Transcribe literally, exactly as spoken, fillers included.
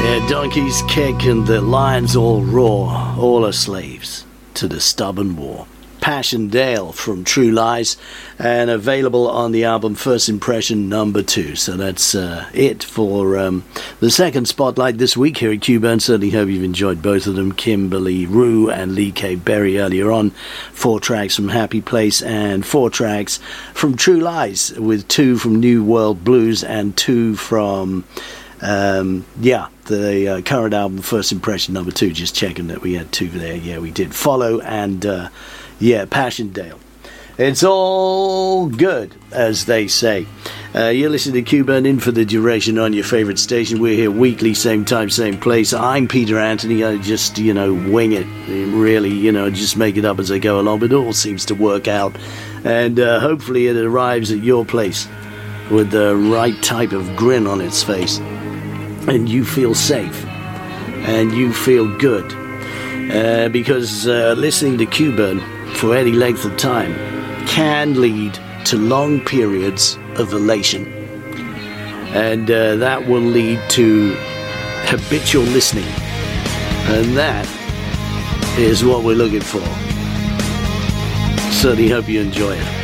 Yeah, donkeys kick and the lions all roar, all are slaves to the stubborn war. Passchendaele from True Lies, and available on the album First Impression number two. So that's uh, it for um, the second spotlight this week here at Q-Burn. Certainly hope you've enjoyed both of them. Kimberly Rue and Lee K. Berry earlier on. Four tracks from Happy Place and four tracks from True Lies, with two from New World Blues and two from... Um, yeah, the uh, current album, First Impression number two. Just checking that we had two there. Yeah, we did. Follow and, uh, yeah, Passchendaele. It's all good, as they say. Uh, you're listening to Q-Burn in for the duration on your favourite station. We're here weekly, same time, same place. I'm Peter Anthony. I just, you know, wing it. Really, you know, just make it up as I go along. But it all seems to work out. And uh, hopefully it arrives at your place with the right type of grin on its face. And you feel safe, and you feel good, uh, because uh, listening to Q-Burn for any length of time can lead to long periods of elation, and uh, that will lead to habitual listening, and that is what we're looking for. Certainly hope you enjoy it.